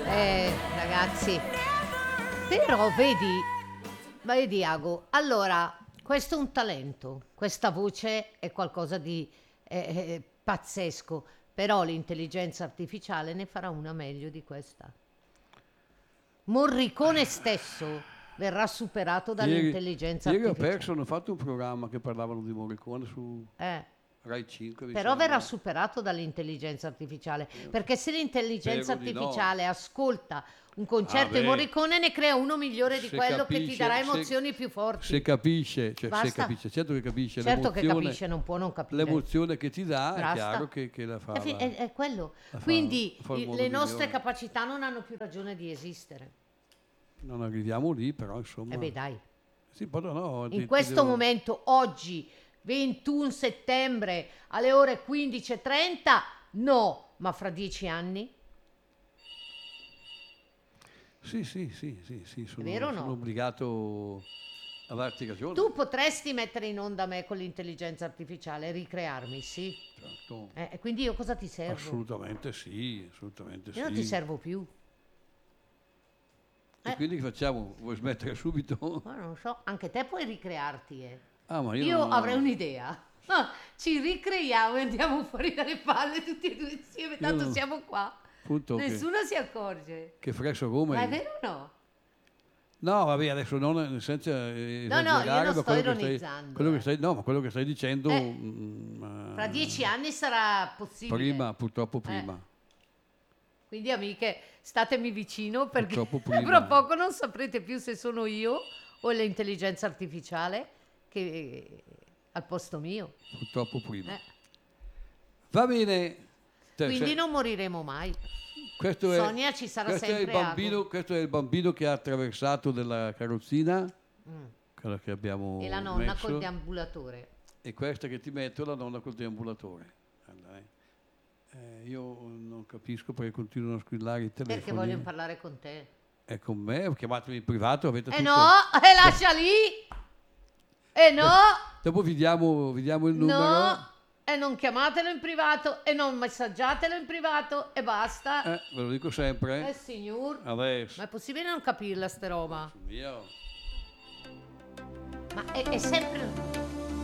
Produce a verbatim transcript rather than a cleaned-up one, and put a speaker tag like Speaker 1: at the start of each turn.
Speaker 1: Eh, ragazzi, però vedi, vedi Ago, allora, questo è un talento, questa voce è qualcosa di eh, eh, pazzesco, però l'intelligenza artificiale ne farà una meglio di questa. Morricone stesso verrà superato
Speaker 2: Ieri,
Speaker 1: dall'intelligenza
Speaker 2: ieri ho
Speaker 1: artificiale.
Speaker 2: perso, hanno fatto un programma che parlavano di Morricone su
Speaker 1: Eh.
Speaker 2: Rai cinque.
Speaker 1: Però
Speaker 2: diciamo.
Speaker 1: verrà superato dall'intelligenza artificiale, perché se l'intelligenza
Speaker 2: Spero di no.
Speaker 1: artificiale ascolta un concerto
Speaker 2: Ah,
Speaker 1: di
Speaker 2: beh.
Speaker 1: Morricone, ne crea uno migliore di
Speaker 2: Se
Speaker 1: quello che ti
Speaker 2: capisce-
Speaker 1: darà
Speaker 2: se-
Speaker 1: emozioni più forti.
Speaker 2: Se capisce, cioè, se
Speaker 1: Basta.
Speaker 2: capisce, certo che capisce
Speaker 1: Certo che
Speaker 2: l'emozione,
Speaker 1: capisce, non può non capire.
Speaker 2: l'emozione che ti dà,
Speaker 1: Basta.
Speaker 2: è chiaro che, che la fa.
Speaker 1: È, fi-
Speaker 2: la-
Speaker 1: è- è quello.
Speaker 2: la fa-
Speaker 1: Quindi
Speaker 2: fa il
Speaker 1: i-
Speaker 2: modo
Speaker 1: le nostre
Speaker 2: migliore.
Speaker 1: capacità non hanno più ragione di esistere.
Speaker 2: Non arriviamo lì, però insomma.
Speaker 1: E beh dai,
Speaker 2: Sì, poi no, ti-
Speaker 1: in
Speaker 2: ti
Speaker 1: questo
Speaker 2: devo-
Speaker 1: momento, oggi, ventuno settembre, alle ore quindici e trenta, no, ma fra dieci anni?
Speaker 2: Sì, sì, sì, sì, sì, sono,
Speaker 1: vero o no?
Speaker 2: sono obbligato a darti ragione.
Speaker 1: Tu potresti mettere in onda me con l'intelligenza artificiale, ricrearmi, sì.
Speaker 2: Certo.
Speaker 1: Eh, e quindi io cosa ti servo?
Speaker 2: Assolutamente sì, assolutamente
Speaker 1: Io
Speaker 2: sì.
Speaker 1: non ti servo più.
Speaker 2: E
Speaker 1: Eh.
Speaker 2: quindi che facciamo? Vuoi smettere subito?
Speaker 1: Ma non so, anche te puoi ricrearti, eh.
Speaker 2: Ah, ma io,
Speaker 1: Io
Speaker 2: non-
Speaker 1: avrei un'idea. Ah, ci ricreiamo e andiamo fuori dalle palle tutti e due insieme, tanto
Speaker 2: non-
Speaker 1: siamo qua.
Speaker 2: Appunto che,
Speaker 1: Nessuno si accorge.
Speaker 2: che fresso come.
Speaker 1: Ma è vero o no?
Speaker 2: No, vabbè, adesso non nel senso eh,
Speaker 1: No, no, io
Speaker 2: esagerare,
Speaker 1: non
Speaker 2: ma
Speaker 1: sto
Speaker 2: quello che stai-
Speaker 1: ironizzando,
Speaker 2: quello
Speaker 1: eh.
Speaker 2: che stai, no, ma quello che stai dicendo
Speaker 1: Eh,
Speaker 2: mm,
Speaker 1: Fra
Speaker 2: eh,
Speaker 1: dieci anni sarà possibile.
Speaker 2: prima, purtroppo
Speaker 1: Eh.
Speaker 2: prima.
Speaker 1: Quindi amiche, statemi vicino perché
Speaker 2: Purtroppo prima.
Speaker 1: fra poco non saprete più se sono io o l'intelligenza artificiale che al posto mio.
Speaker 2: Purtroppo prima.
Speaker 1: Eh.
Speaker 2: Va bene. Te-
Speaker 1: Quindi
Speaker 2: se-
Speaker 1: non moriremo mai.
Speaker 2: questo è,
Speaker 1: Sonia ci sarà
Speaker 2: questo è il
Speaker 1: sempre
Speaker 2: bambino,
Speaker 1: Ago.
Speaker 2: questo è il bambino che ha attraversato della carrozzina, quella che abbiamo
Speaker 1: Mm. E la nonna
Speaker 2: messo,
Speaker 1: col deambulatore.
Speaker 2: e questa che ti metto è la nonna col deambulatore. Guarda, eh. Eh, io non capisco perché continuano a squillare i telefoni.
Speaker 1: Perché vogliono parlare con te.
Speaker 2: È con me, chiamatemi in privato, avete
Speaker 1: Eh
Speaker 2: tutte-
Speaker 1: no, e lascia lì. E no,
Speaker 2: Dopo vi diamo, vi diamo il numero.
Speaker 1: no. E non chiamatelo in privato e non messaggiatelo in privato e basta.
Speaker 2: Eh, ve lo dico sempre.
Speaker 1: Eh signor.
Speaker 2: Adesso.
Speaker 1: Ma è possibile non capirla ste roba?
Speaker 2: Mio.
Speaker 1: Ma è, è sempre